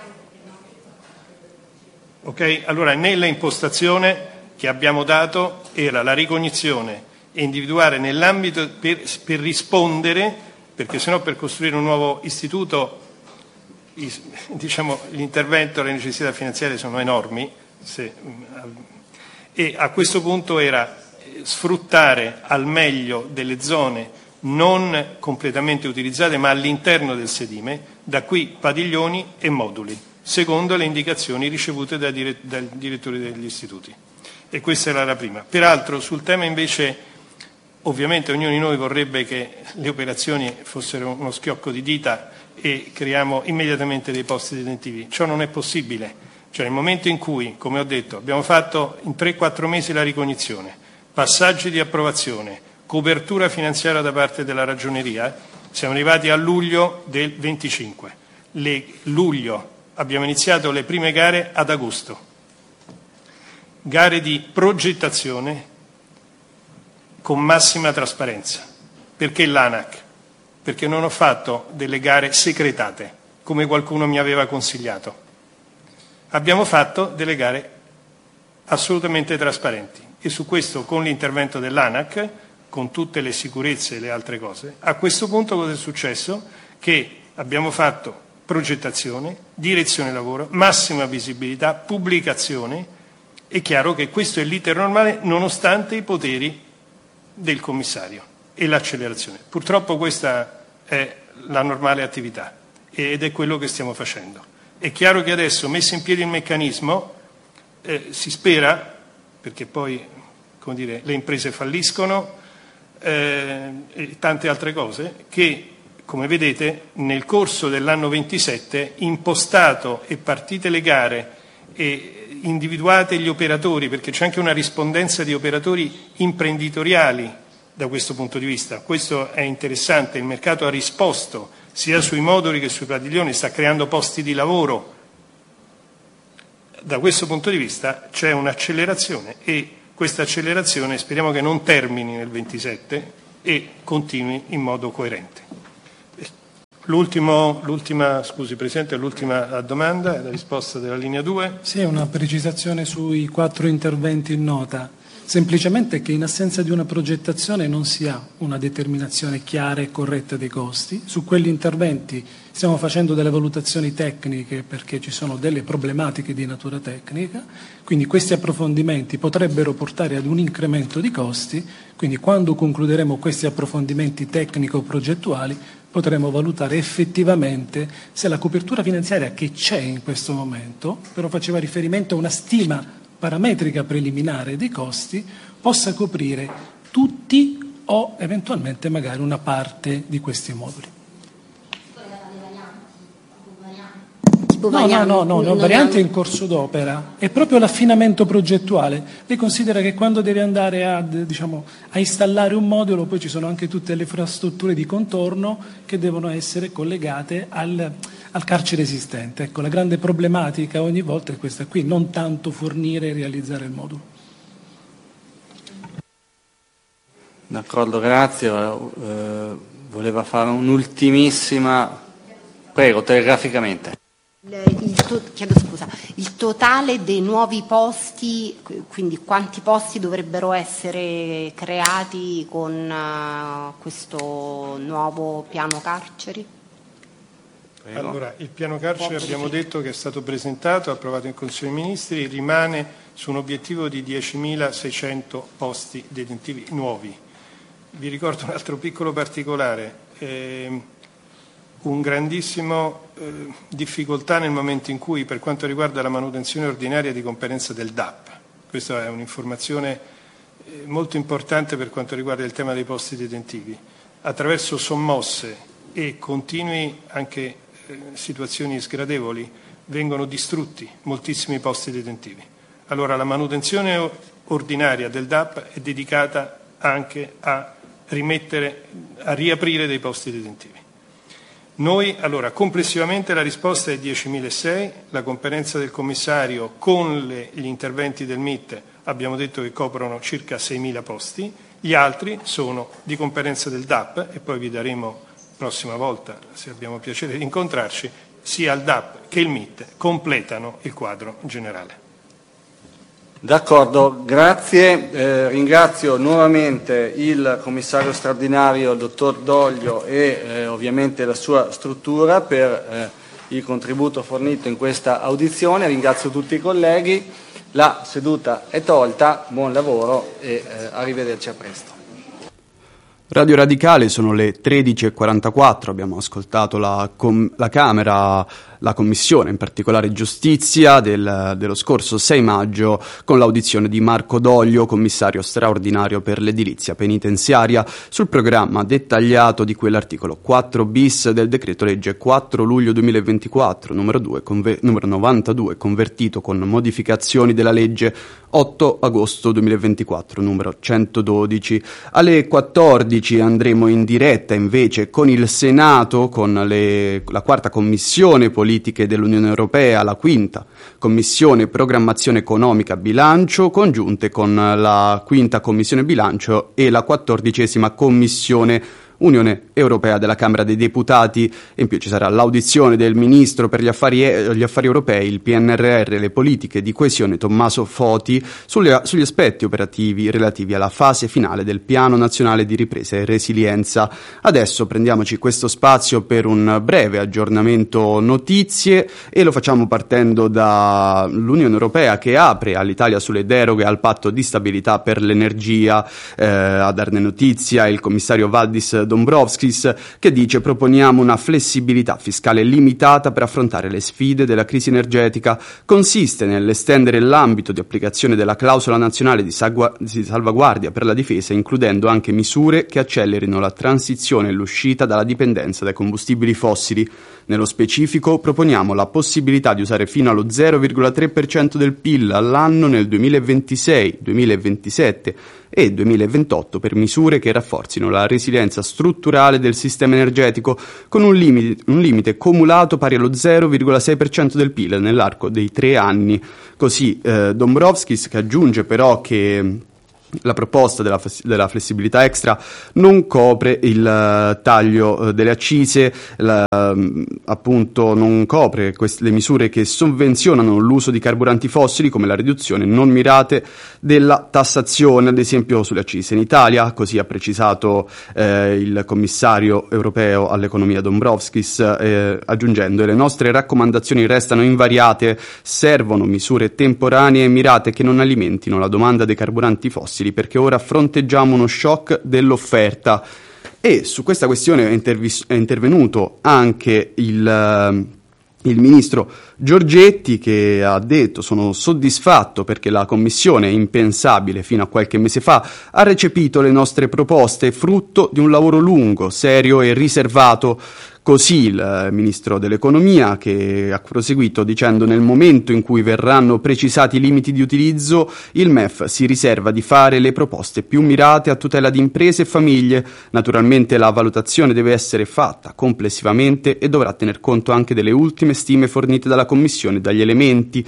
S5: ok? Allora, nella impostazione che abbiamo dato era la ricognizione e individuare nell'ambito per, per rispondere, perché sennò per costruire un nuovo istituto, diciamo, l'intervento e le necessità finanziarie sono enormi, se, e a questo punto era sfruttare al meglio delle zone non completamente utilizzate ma all'interno del sedime, da qui padiglioni e moduli, secondo le indicazioni ricevute dai, dire- dai direttori degli istituti. E questa era la prima. Peraltro sul tema invece, ovviamente ognuno di noi vorrebbe che le operazioni fossero uno schiocco di dita e creiamo immediatamente dei posti detentivi. Ciò non è possibile. Cioè nel momento in cui, come ho detto, abbiamo fatto in tre quattro mesi la ricognizione, passaggi di approvazione, copertura finanziaria da parte della Ragioneria, siamo arrivati a luglio del venticinque. Le, luglio abbiamo iniziato le prime gare ad agosto, gare di progettazione con massima trasparenza. Perché l'ANAC? Perché non ho fatto delle gare segretate, come qualcuno mi aveva consigliato. Abbiamo fatto delle gare assolutamente trasparenti. E su questo, con l'intervento dell'ANAC, con tutte le sicurezze e le altre cose, a questo punto cosa è successo? Che abbiamo fatto progettazione, direzione lavoro, massima visibilità, pubblicazione. È chiaro che questo è l'iter normale nonostante i poteri del commissario e l'accelerazione. Purtroppo questa è la normale attività ed è quello che stiamo facendo. È chiaro che adesso, messo in piedi il meccanismo, eh, si spera, perché poi, come dire, le imprese falliscono eh, e tante altre cose, che, come vedete, nel corso dell'anno ventisette, impostato e partite le gare e individuate gli operatori, perché c'è anche una rispondenza di operatori imprenditoriali da questo punto di vista. Questo è interessante, il mercato ha risposto sia sui moduli che sui padiglioni, sta creando posti di lavoro. Da questo punto di vista c'è un'accelerazione e questa accelerazione speriamo che non termini nel ventisette e continui in modo coerente. L'ultimo, l'ultima, scusi Presidente, l'ultima domanda, la risposta della linea due.
S6: Sì, una precisazione sui quattro interventi in nota. Semplicemente che in assenza di una progettazione non si ha una determinazione chiara e corretta dei costi. Su quegli interventi stiamo facendo delle valutazioni tecniche perché ci sono delle problematiche di natura tecnica, quindi questi approfondimenti potrebbero portare ad un incremento di costi, quindi quando concluderemo questi approfondimenti tecnico-progettuali potremo valutare effettivamente se la copertura finanziaria che c'è in questo momento, però faceva riferimento a una stima parametrica preliminare dei costi, possa coprire tutti o eventualmente magari una parte di questi moduli. No, no, no, no, no, variante in corso d'opera, è proprio l'affinamento progettuale. Lei considera che quando deve andare a, diciamo, a installare un modulo poi ci sono anche tutte le infrastrutture di contorno che devono essere collegate al, al carcere esistente. Ecco, la grande problematica ogni volta è questa qui, non tanto fornire e realizzare il modulo.
S2: D'accordo, grazie. Eh, voleva fare un'ultimissima... Prego, telegraficamente.
S1: Il, to- chiedo scusa, il totale dei nuovi posti, quindi quanti posti dovrebbero essere creati con uh, questo nuovo piano carceri?
S5: Prego. Allora, il piano carceri abbiamo detto che è stato presentato, approvato in Consiglio dei Ministri, rimane su un obiettivo di diecimilaseicento posti detentivi nuovi. Vi ricordo un altro piccolo particolare. Eh, un grandissimo eh, difficoltà nel momento in cui, per quanto riguarda la manutenzione ordinaria di competenza del D A P, questa è un'informazione eh, molto importante per quanto riguarda il tema dei posti detentivi, attraverso sommosse e continui anche eh, situazioni sgradevoli vengono distrutti moltissimi posti detentivi. Allora la manutenzione ordinaria del D A P è dedicata anche a rimettere, a riaprire dei posti detentivi. Noi, allora, complessivamente la risposta è diecimilaseicento, la competenza del commissario con le, gli interventi del M I T abbiamo detto che coprono circa seimila posti, gli altri sono di competenza del D A P e poi vi daremo prossima volta, se abbiamo piacere di incontrarci, sia il D A P che il M I T completano il quadro generale.
S2: D'accordo, grazie. Eh, ringrazio nuovamente il commissario straordinario, il dottor Doglio e eh, ovviamente la sua struttura per eh, il contributo fornito in questa audizione. Ringrazio tutti i colleghi. La seduta è tolta, buon lavoro e eh, arrivederci a presto.
S7: Radio Radicale, sono le tredici e quarantaquattro, abbiamo ascoltato la, com- la Camera, la Commissione, in particolare Giustizia, del, dello scorso sei maggio, con l'audizione di Marco Doglio, commissario straordinario per l'edilizia penitenziaria, sul programma dettagliato di quell'articolo quattro bis del decreto legge quattro luglio duemilaventiquattro, numero, due, conver- numero novantadue, convertito con modificazioni della legge otto agosto duemilaventiquattro, numero centododici. Alle quattordici andremo in diretta invece con il Senato, con le, la quarta commissione politiche dell'Unione Europea, la quinta commissione programmazione economica bilancio, congiunte con la quinta commissione bilancio e la quattordicesima commissione Unione Europea della Camera dei Deputati, e in più ci sarà l'audizione del Ministro per gli affari, gli affari europei, il P N R R e le politiche di coesione Tommaso Foti sugli, sugli aspetti operativi relativi alla fase finale del Piano Nazionale di Ripresa e Resilienza. Adesso prendiamoci questo spazio per un breve aggiornamento notizie e lo facciamo partendo dall'Unione Europea che apre all'Italia sulle deroghe al patto di stabilità per l'energia. Eh, a darne notizia il commissario Valdis Dombrovskis, che dice: proponiamo una flessibilità fiscale limitata per affrontare le sfide della crisi energetica. Consiste nell'estendere l'ambito di applicazione della clausola nazionale di, sagua- di salvaguardia per la difesa, includendo anche misure che accelerino la transizione e l'uscita dalla dipendenza dai combustibili fossili. Nello specifico proponiamo la possibilità di usare fino allo zero virgola tre per cento del P I L all'anno nel duemilaventisei, duemilaventisette e duemilaventotto per misure che rafforzino la resilienza strutturale del sistema energetico, con un limite, un limite cumulato pari allo zero virgola sei per cento del P I L nell'arco dei tre anni. Così eh, Dombrovskis, che aggiunge però che la proposta della, della flessibilità extra non copre il uh, taglio uh, delle accise, la, um, appunto non copre queste, le misure che sovvenzionano l'uso di carburanti fossili, come la riduzione non mirate della tassazione, ad esempio sulle accise in Italia. Così ha precisato eh, il commissario europeo all'economia Dombrovskis, eh, aggiungendo: le nostre raccomandazioni restano invariate, servono misure temporanee e mirate che non alimentino la domanda dei carburanti fossili, perché ora fronteggiamo uno shock dell'offerta. E su questa questione è, intervis- è intervenuto anche il, uh, il ministro Giorgetti, che ha detto: sono soddisfatto perché la Commissione, impensabile fino a qualche mese fa, ha recepito le nostre proposte, frutto di un lavoro lungo, serio e riservato. Così il ministro dell'economia, che ha proseguito dicendo: nel momento in cui verranno precisati i limiti di utilizzo, il M E F si riserva di fare le proposte più mirate a tutela di imprese e famiglie. Naturalmente la valutazione deve essere fatta complessivamente e dovrà tener conto anche delle ultime stime fornite dalla Commissione, dagli elementi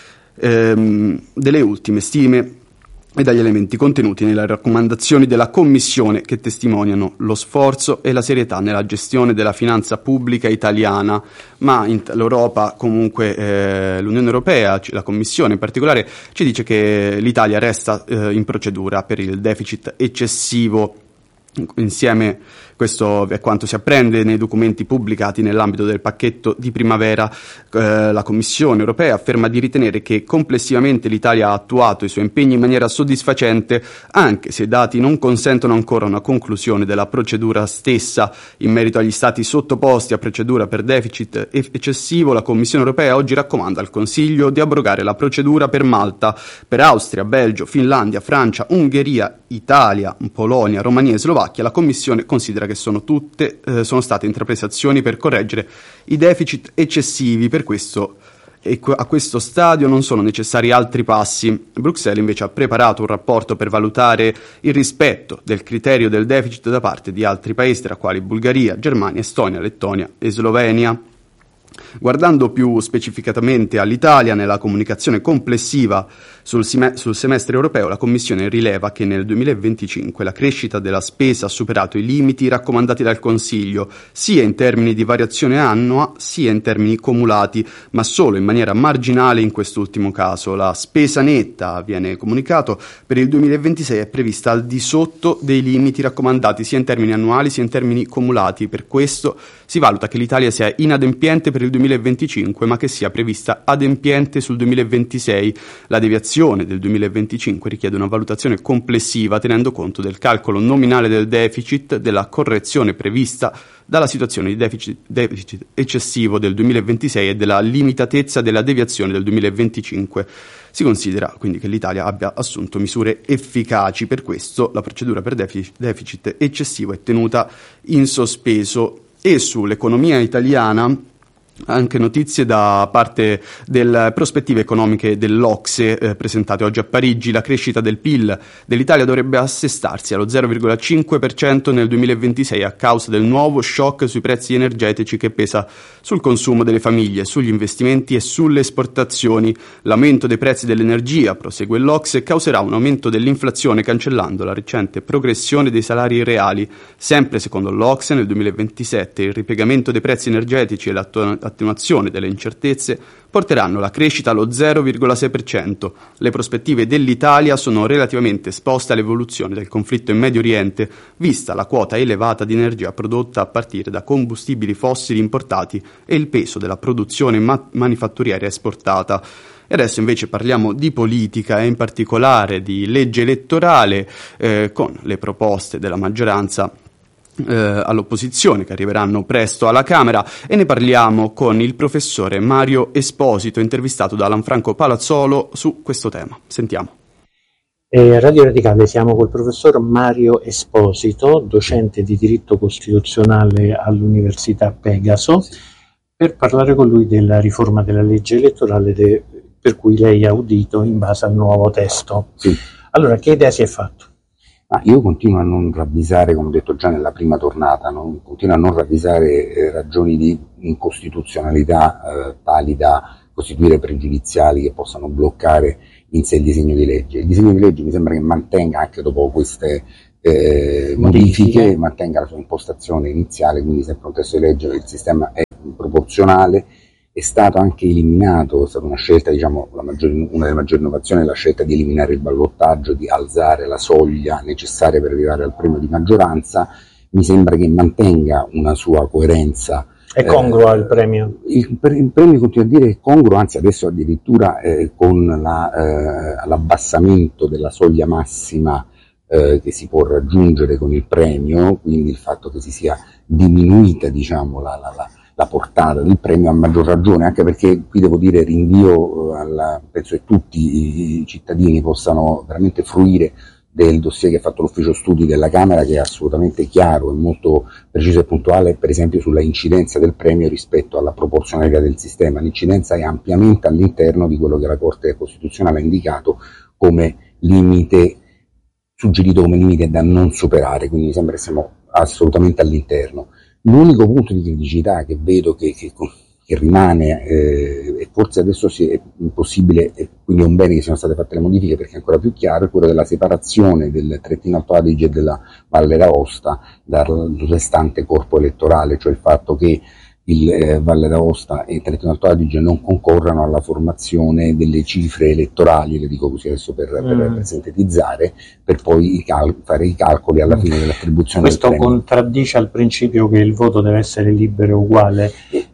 S7: ehm, delle ultime stime e dagli elementi contenuti nelle raccomandazioni della Commissione, che testimoniano lo sforzo e la serietà nella gestione della finanza pubblica italiana. Ma in, l'Europa, comunque eh, l'Unione Europea, la Commissione in particolare, ci dice che l'Italia resta eh, in procedura per il deficit eccessivo. Insieme, questo è quanto si apprende nei documenti pubblicati nell'ambito del pacchetto di primavera. Eh, la Commissione europea afferma di ritenere che complessivamente l'Italia ha attuato i suoi impegni in maniera soddisfacente, anche se i dati non consentono ancora una conclusione della procedura stessa. In merito agli stati sottoposti a procedura per deficit eccessivo, la Commissione europea oggi raccomanda al Consiglio di abrogare la procedura per Malta. Per Austria, Belgio, Finlandia, Francia, Ungheria, Italia, Polonia, Romania e Slovacchia, la Commissione considera che sono tutte eh, sono state intraprese azioni per correggere i deficit eccessivi. Per questo e a questo stadio non sono necessari altri passi. Bruxelles invece ha preparato un rapporto per valutare il rispetto del criterio del deficit da parte di altri paesi, tra quali Bulgaria, Germania, Estonia, Lettonia e Slovenia. Guardando più specificatamente all'Italia, nella comunicazione complessiva sul, sem- sul semestre europeo, la Commissione rileva che nel duemilaventicinque la crescita della spesa ha superato i limiti raccomandati dal Consiglio, sia in termini di variazione annua, sia in termini cumulati, ma solo in maniera marginale in quest'ultimo caso. La spesa netta, viene comunicato, per il duemilaventisei è prevista al di sotto dei limiti raccomandati, sia in termini annuali sia in termini cumulati. Per questo si valuta che l'Italia sia inadempiente per il duemilaventicinque, ma che sia prevista adempiente sul duemilaventisei. La deviazione del duemilaventicinque richiede una valutazione complessiva, tenendo conto del calcolo nominale del deficit, della correzione prevista dalla situazione di deficit, deficit eccessivo del duemilaventisei e della limitatezza della deviazione del duemilaventicinque. Si considera quindi che l'Italia abbia assunto misure efficaci. Per questo la procedura per deficit, deficit eccessivo è tenuta in sospeso. E sull'economia italiana anche notizie da parte delle prospettive economiche dell'Ocse eh, presentate oggi a Parigi. La crescita del P I L dell'Italia dovrebbe assestarsi allo zero virgola cinque per cento nel duemilaventisei a causa del nuovo shock sui prezzi energetici che pesa sul consumo delle famiglie, sugli investimenti e sulle esportazioni. L'aumento dei prezzi dell'energia, prosegue l'Ocse, causerà un aumento dell'inflazione, cancellando la recente progressione dei salari reali. Sempre secondo l'Ocse, nel duemilaventisette il ripiegamento dei prezzi energetici e l'attuazione attenuazione delle incertezze porteranno la crescita allo zero virgola sei per cento. Le prospettive dell'Italia sono relativamente esposte all'evoluzione del conflitto in Medio Oriente, vista la quota elevata di energia prodotta a partire da combustibili fossili importati e il peso della produzione ma- manifatturiera esportata. E adesso invece parliamo di politica e in particolare di legge elettorale, eh, con le proposte della maggioranza eh, all'opposizione, che arriveranno presto alla Camera, e ne parliamo con il professore Mario Esposito, intervistato da Lanfranco Palazzolo su questo tema. Sentiamo.
S8: Eh, Radio Radicale, siamo col professor Mario Esposito, docente di diritto costituzionale all'Università Pegaso, per parlare con lui della riforma della legge elettorale de, per cui lei ha udito in base al nuovo testo.
S9: Sì.
S8: Allora, che idea si è fatto?
S9: Ma io continuo a non ravvisare, come ho detto già nella prima tornata, non, continuo a non ravvisare eh, ragioni di incostituzionalità eh, tali da costituire pregiudiziali che possano bloccare in sé il disegno di legge. Il disegno di legge mi sembra che mantenga, anche dopo queste eh, modifiche, modifiche, mantenga la sua impostazione iniziale, quindi sempre un testo di legge, il sistema è proporzionale. È stato anche eliminato, è stata una scelta, diciamo, la maggiore, una delle maggiori innovazioni è la scelta di eliminare il ballottaggio, di alzare la soglia necessaria per arrivare al premio di maggioranza. Mi sembra che mantenga una sua coerenza.
S8: È congruo eh, il premio?
S9: Il, il premio continua a dire è congruo, anzi adesso addirittura eh, con la, eh, l'abbassamento della soglia massima eh, che si può raggiungere con il premio, quindi il fatto che si sia diminuita, diciamo, la, la, la la portata del premio, a maggior ragione, anche perché qui devo dire rinvio alla, penso che tutti i cittadini possano veramente fruire del dossier che ha fatto l'ufficio studi della Camera, che è assolutamente chiaro e molto preciso e puntuale, per esempio sulla incidenza del premio rispetto alla proporzionalità del sistema. L'incidenza è ampiamente all'interno di quello che la Corte Costituzionale ha indicato come limite, suggerito come limite da non superare, quindi mi sembra che siamo assolutamente all'interno. L'unico punto di criticità che vedo che, che, che rimane, eh, e forse adesso si è possibile, e quindi è un bene che siano state fatte le modifiche perché è ancora più chiaro, è quello della separazione del Trentino Alto Adige e della Valle d'Aosta dal restante corpo elettorale, cioè il fatto che il eh, Valle d'Aosta e il Trentino Alto Adige non concorrano alla formazione delle cifre elettorali, le dico così adesso per, mm. per, per sintetizzare, per poi i cal- fare i calcoli alla fine dell'attribuzione
S8: Questo
S9: del premio.
S8: Contraddice al principio che il voto deve essere libero e uguale.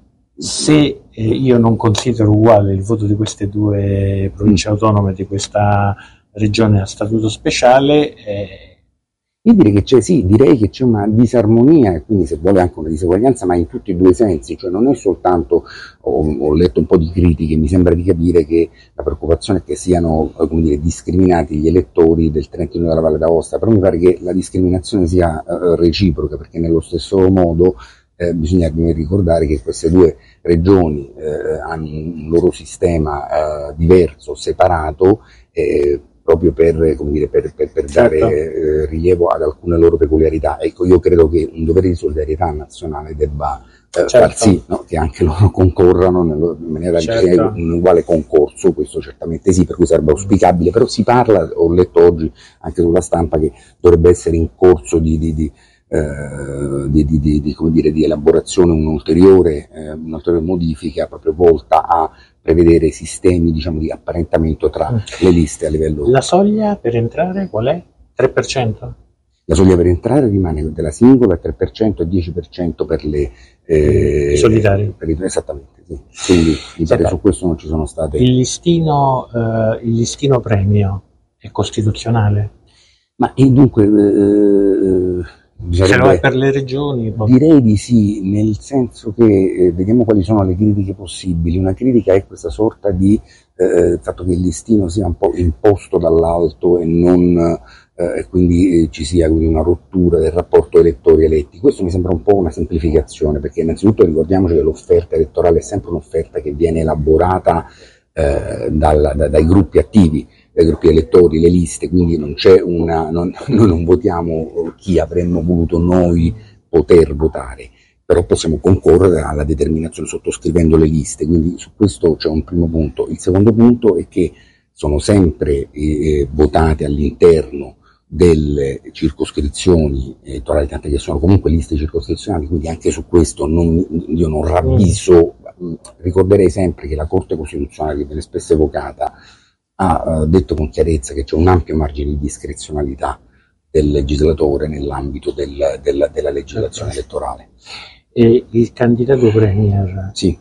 S8: Se eh, io non considero uguale il voto di queste due province mm. autonome, di questa regione a statuto speciale, eh,
S9: Io direi che c'è, sì, direi che c'è una disarmonia e quindi se vuole anche una diseguaglianza, ma in tutti e due i sensi, cioè non è soltanto, ho, ho letto un po' di critiche, mi sembra di capire che la preoccupazione è che siano, come dire, discriminati gli elettori del Trentino e della Valle d'Aosta, però mi pare che la discriminazione sia uh, reciproca, perché nello stesso modo eh, bisogna ricordare che queste due regioni eh, hanno un loro sistema eh, diverso, separato, eh, proprio per, come dire, per, per, per dare certo. eh, rilievo ad alcune loro peculiarità. Ecco, io credo che un dovere di solidarietà nazionale debba eh, certo. far sì, no, che anche loro concorrano nello, in maniera certo. che sia un uguale concorso, questo certamente sì, per cui sarebbe auspicabile, però si parla, ho letto oggi anche sulla stampa, che dovrebbe essere in corso di, di, di Uh, di, di, di, di, come dire, di elaborazione un'ulteriore, eh, un'ulteriore modifica proprio volta a prevedere sistemi, diciamo, di apparentamento tra mm. le liste a livello.
S8: La soglia per entrare qual è? tre per cento?
S9: La soglia per entrare rimane della singola, tre per cento e dieci per cento per le
S8: eh, solitari.
S9: Per i, esattamente, sì. Quindi mi pare su questo non ci sono state.
S8: Il listino, eh, il listino premio è costituzionale?
S9: Ma e dunque eh,
S8: se lo è per le regioni?
S9: Direi di sì, nel senso che eh, vediamo quali sono le critiche possibili. Una critica è questa sorta di eh, fatto che il listino sia un po' imposto dall'alto e non eh, e quindi eh, ci sia quindi una rottura del rapporto elettori-eletti. Questo mi sembra un po' una semplificazione, perché innanzitutto ricordiamoci che l'offerta elettorale è sempre un'offerta che viene elaborata eh, dal, da, dai gruppi attivi, dai gruppi elettori, le liste, quindi non c'è una, non, noi non votiamo chi avremmo voluto noi poter votare, però possiamo concorrere alla determinazione sottoscrivendo le liste, quindi su questo c'è un primo punto. Il secondo punto è che sono sempre eh, votate all'interno delle circoscrizioni elettorali, tante che sono comunque liste circoscrizionali, quindi anche su questo non, io non ravviso, ricorderei sempre che la Corte Costituzionale, che viene spesso evocata, ha uh, detto con chiarezza che c'è un ampio margine di discrezionalità del legislatore nell'ambito del, del, della legislazione elettorale.
S8: E il candidato premier
S9: sì.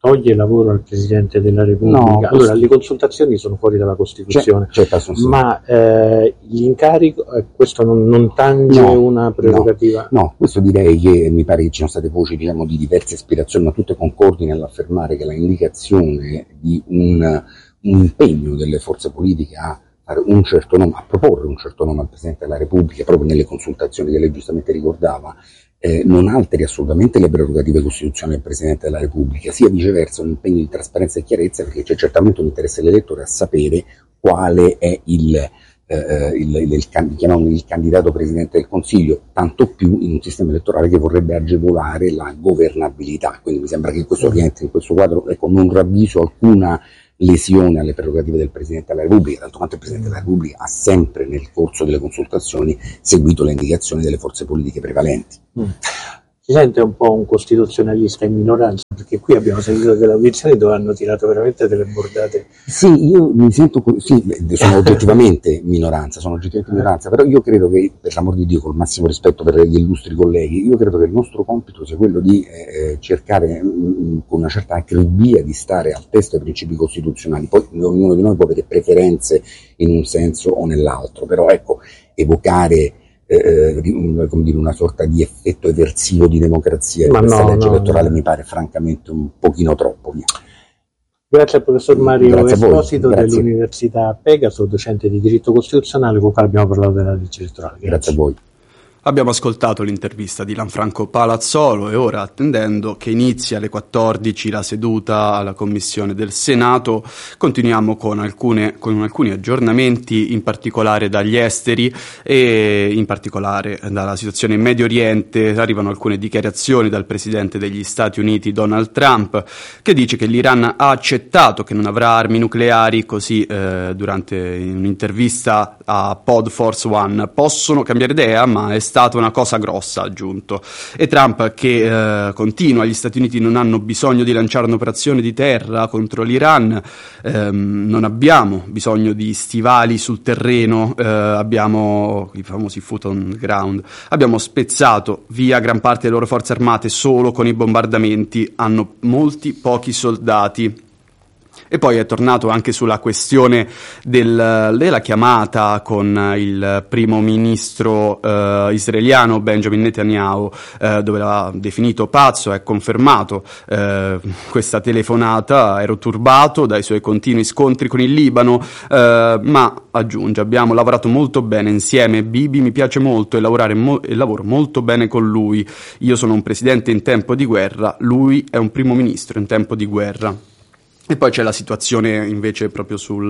S8: toglie lavoro al Presidente della Repubblica.
S9: No,
S8: allora,
S9: questo...
S8: le consultazioni sono fuori dalla Costituzione,
S9: c'è, c'è
S8: ma eh, l'incarico, eh, questo non, non tange no, una prerogativa?
S9: No, no, questo direi che mi pare che ci sono state voci, diciamo, di diverse ispirazioni, ma tutte concordi nell'affermare che la indicazione di un, un impegno delle forze politiche a fare un certo nome, a proporre un certo nome al Presidente della Repubblica, proprio nelle consultazioni che lei giustamente ricordava, Eh, non alteri assolutamente le prerogative costituzionali del Presidente della Repubblica, sia viceversa un impegno di trasparenza e chiarezza, perché c'è certamente un interesse dell'elettore a sapere quale è il, eh, il, il, il, chiamiamolo, il candidato Presidente del Consiglio, tanto più in un sistema elettorale che vorrebbe agevolare la governabilità. Quindi mi sembra che questo rientri in questo quadro, ecco, non ravviso alcuna lesione alle prerogative del Presidente della Repubblica, tanto quanto il Presidente della Repubblica ha sempre nel corso delle consultazioni seguito le indicazioni delle forze politiche prevalenti.
S8: Mm. Si sente un po' un costituzionalista in minoranza, perché qui abbiamo sentito delle audizioni dove hanno tirato veramente delle bordate.
S9: Sì, io mi sento, sì, sono oggettivamente minoranza, sono oggettivamente minoranza, però io credo che, per l'amor di Dio, col massimo rispetto per gli illustri colleghi, io credo che il nostro compito sia quello di eh, cercare mh, con una certa acribia di stare al testo dei principi costituzionali. Poi ognuno di noi può avere preferenze in un senso o nell'altro, però ecco, evocare Eh, come dire, una sorta di effetto eversivo di democrazia in questa no, legge no, elettorale no. mi pare francamente un pochino troppo. Via.
S8: Grazie al professor Mario Esposito dell'Università Pegaso, docente di diritto costituzionale, con cui abbiamo parlato della legge elettorale. Grazie,
S9: Grazie a voi.
S7: Abbiamo ascoltato l'intervista di Lanfranco Palazzolo e ora, attendendo che inizi alle quattordici la seduta alla Commissione del Senato, continuiamo con, alcune, con alcuni aggiornamenti, in particolare dagli esteri e in particolare dalla situazione in Medio Oriente. Arrivano alcune dichiarazioni dal Presidente degli Stati Uniti, Donald Trump, che dice che l'Iran ha accettato che non avrà armi nucleari, così eh, durante un'intervista a Pod Force One. Possono cambiare idea, ma è stata una cosa grossa, ha aggiunto. E Trump che eh, continua, gli Stati Uniti non hanno bisogno di lanciare un'operazione di terra contro l'Iran, ehm, non abbiamo bisogno di stivali sul terreno, eh, abbiamo i famosi foot on ground, abbiamo spezzato via gran parte delle loro forze armate solo con i bombardamenti, hanno molti pochi soldati. E poi è tornato anche sulla questione del, della chiamata con il primo ministro eh, israeliano Benjamin Netanyahu, eh, dove l'ha definito pazzo. È confermato eh, questa telefonata. Ero turbato dai suoi continui scontri con il Libano, eh, ma aggiunge: abbiamo lavorato molto bene insieme, Bibi mi piace molto e, lavorare mo- e lavoro molto bene con lui. Io sono un presidente in tempo di guerra, lui è un primo ministro in tempo di guerra. E poi c'è la situazione invece proprio sul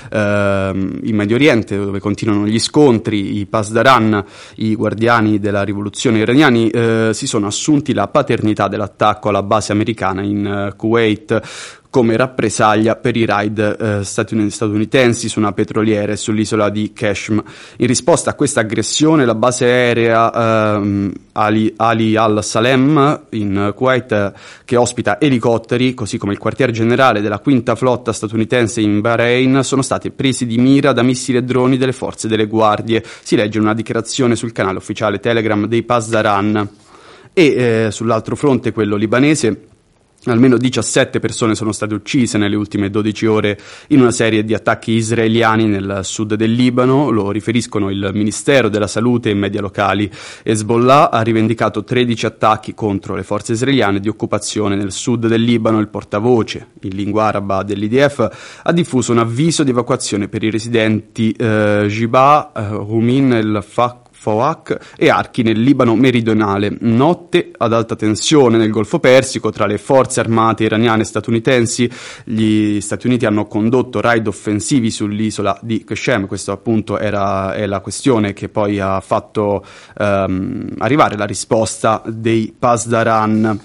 S7: eh, in Medio Oriente, dove continuano gli scontri. I Pasdaran, i guardiani della rivoluzione iraniani, eh, si sono assunti la paternità dell'attacco alla base americana in uh, Kuwait come rappresaglia per i raid eh, statunitensi su una petroliera e sull'isola di Qashm. In risposta a questa aggressione, la base aerea eh, Ali, Ali al-Salem in Kuwait, eh, che ospita elicotteri, così come il quartier generale della quinta flotta statunitense in Bahrain, sono stati presi di mira da missili e droni delle forze delle guardie. Si legge una dichiarazione sul canale ufficiale Telegram dei Pasdaran. E eh, sull'altro fronte, quello libanese, almeno diciassette persone sono state uccise nelle ultime dodici ore in una serie di attacchi israeliani nel sud del Libano. Lo riferiscono il Ministero della Salute e i media locali. Hezbollah ha rivendicato tredici attacchi contro le forze israeliane di occupazione nel sud del Libano. Il portavoce in lingua araba dell'I D F ha diffuso un avviso di evacuazione per i residenti eh, Jibaa, eh, Rumin el-Faq Fawak e Archi nel Libano meridionale. Notte ad alta tensione nel Golfo Persico tra le forze armate iraniane e statunitensi. Gli Stati Uniti hanno condotto raid offensivi sull'isola di Qashem. Questa appunto era è la questione che poi ha fatto um, arrivare la risposta dei Pasdaran.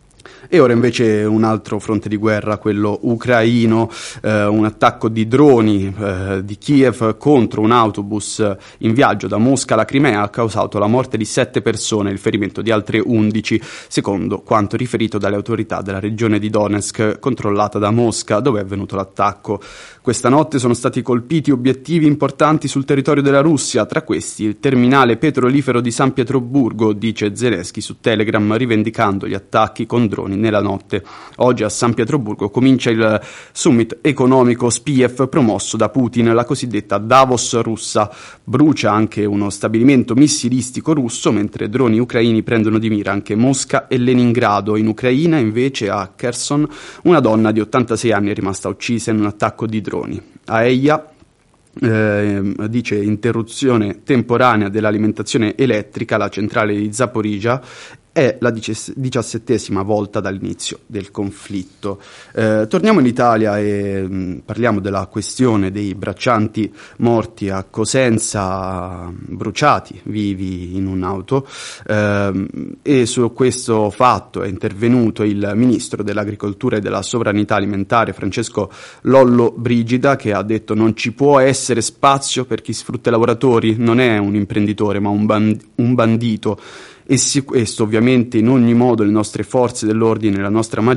S7: E ora invece un altro fronte di guerra, quello ucraino, eh, un attacco di droni eh, di Kiev contro un autobus in viaggio da Mosca alla Crimea ha causato la morte di sette persone e il ferimento di altre undici, secondo quanto riferito dalle autorità della regione di Donetsk, controllata da Mosca, dove è avvenuto l'attacco. Questa notte sono stati colpiti obiettivi importanti sul territorio della Russia, tra questi il terminale petrolifero di San Pietroburgo, dice Zelensky su Telegram, rivendicando gli attacchi con droni droni nella notte. Oggi a San Pietroburgo comincia il summit economico S P I E F promosso da Putin, la cosiddetta Davos russa. Brucia anche uno stabilimento missilistico russo, mentre droni ucraini prendono di mira anche Mosca e Leningrado. In Ucraina, invece, a Kherson, una donna di ottantasei anni è rimasta uccisa in un attacco di droni. A Eia, eh, dice interruzione temporanea dell'alimentazione elettrica, la centrale di Zaporizhzhia è la diciassettesima volta dall'inizio del conflitto. Eh, torniamo in Italia e mh, parliamo della questione dei braccianti morti a Cosenza, bruciati vivi in un'auto, eh, e su questo fatto è intervenuto il ministro dell'Agricoltura e della Sovranità Alimentare Francesco Lollo Brigida, che ha detto: non ci può essere spazio per chi sfrutta i lavoratori, non è un imprenditore ma un, band- un bandito. E questo ovviamente in ogni modo le nostre forze dell'ordine, la nostra